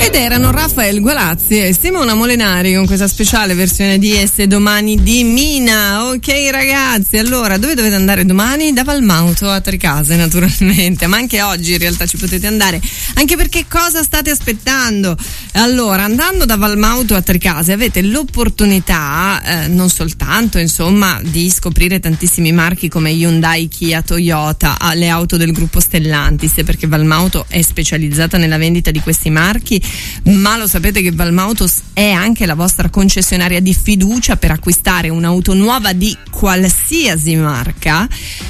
Ed erano Raffaele Gualazzi e Simona Molinari con questa speciale versione di Esse domani di Mina. Ok ragazzi, allora dove dovete andare domani? Da Valmauto a Tricase naturalmente, ma anche oggi in realtà ci potete andare, anche perché cosa state aspettando? Allora, andando da Valmauto a Tricase avete l'opportunità non soltanto insomma di scoprire tantissimi marchi come Hyundai, Kia, Toyota, le auto del gruppo Stellantis, perché Valmauto è specializzata nella vendita di questi marchi, ma lo sapete che Valmauto è anche la vostra concessionaria di fiducia per acquistare un'auto nuova di qualsiasi marca.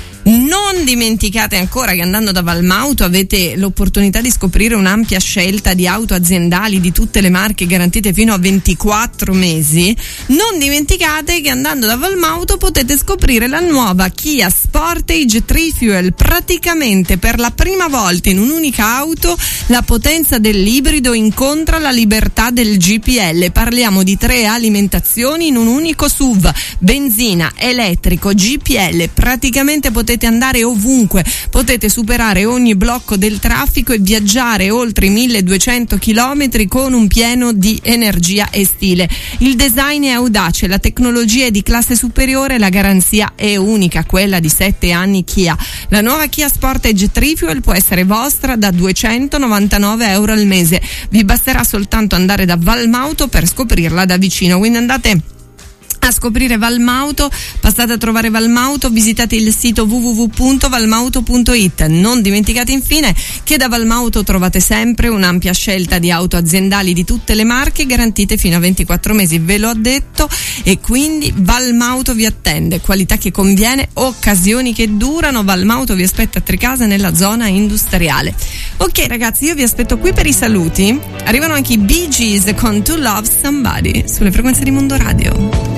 Non dimenticate ancora che andando da Valmauto avete l'opportunità di scoprire un'ampia scelta di auto aziendali di tutte le marche garantite fino a 24 mesi. Non dimenticate che andando da Valmauto potete scoprire la nuova Kia Sportage 3 Fuel. Praticamente per la prima volta in un'unica auto la potenza dell'ibrido incontra la libertà del GPL. Parliamo di 3 alimentazioni in un unico SUV, benzina, elettrico, GPL. Praticamente potete andare ovunque, potete superare ogni blocco del traffico e viaggiare oltre i 1200 chilometri con un pieno di energia e stile. Il design è audace, la tecnologia è di classe superiore, la garanzia è unica, quella di 7 anni Kia. La nuova Kia Sportage 3 Fuel può essere vostra da €299 al mese. Vi basterà soltanto andare da Valmauto per scoprirla da vicino, quindi andate a scoprire Valmauto, passate a trovare Valmauto, visitate il sito www.valmauto.it. Non dimenticate infine che da Valmauto trovate sempre un'ampia scelta di auto aziendali di tutte le marche garantite fino a 24 mesi, ve l'ho detto, e quindi Valmauto vi attende, qualità che conviene, occasioni che durano. Valmauto vi aspetta a Tricase nella zona industriale. Ok ragazzi, io vi aspetto qui per i saluti. Arrivano anche i Bee Gees con To Love Somebody sulle frequenze di Mondo Radio.